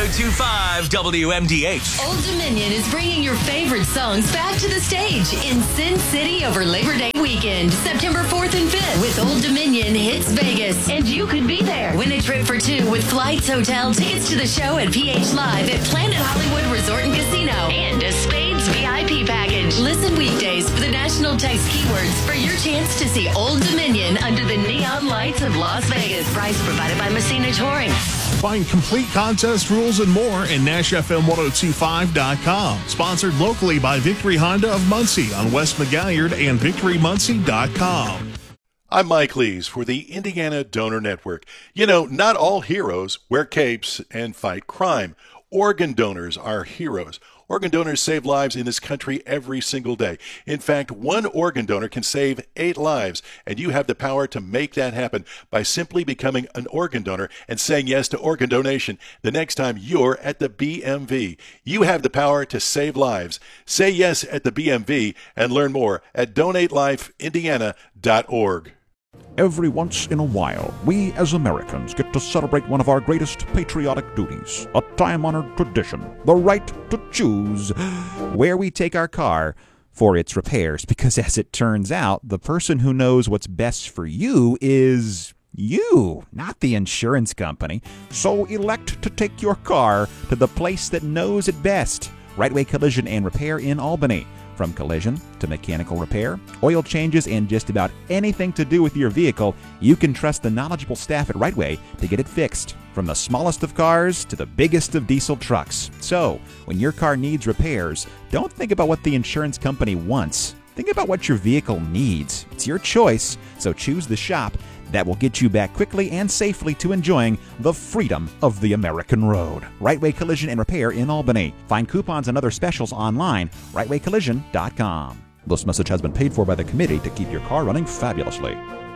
1025 WMDH. Old Dominion is bringing your favorite songs back to the stage in Sin City over Labor Day weekend, September 4th and 5th, with Old Dominion Hits Vegas. And you could be there. Win a trip for two with flights, hotel, tickets to the show at PH Live at Planet Hollywood Resort and Casino, and a Spades VIP package. Listen weekdays for the national text keywords for your chance to see Old Dominion under the neon lights of Las Vegas. Price provided by Messina Touring. Find complete contest rules and more at NashFM1025.com. Sponsored locally by Victory Honda of Muncie on West McGalliard and VictoryMuncie.com. I'm Mike Lees for the Indiana Donor Network. You know, not all heroes wear capes and fight crime. Organ donors are heroes. Organ donors save lives in this country every single day. In fact, one organ donor can save 8 lives, and you have the power to make that happen by simply becoming an organ donor and saying yes to organ donation the next time you're at the BMV. You have the power to save lives. Say yes at the BMV and learn more at DonateLifeIndiana.org. Every once in a while, we as Americans get to celebrate one of our greatest patriotic duties, a time-honored tradition, the right to choose where we take our car for its repairs. Because as it turns out, the person who knows what's best for you is you, not the insurance company. So elect to take your car to the place that knows it best. Right Way Collision and Repair in Albany. From collision to mechanical repair, oil changes, and just about anything to do with your vehicle, you can trust the knowledgeable staff at Right Way to get it fixed. From the smallest of cars to the biggest of diesel trucks. So, when your car needs repairs, don't think about what the insurance company wants. Think about what your vehicle needs. It's your choice, so choose the shop that will get you back quickly and safely to enjoying the freedom of the American road. Right Way Collision and Repair in Albany. Find coupons and other specials online, rightwaycollision.com. This message has been paid for by the committee to keep your car running fabulously.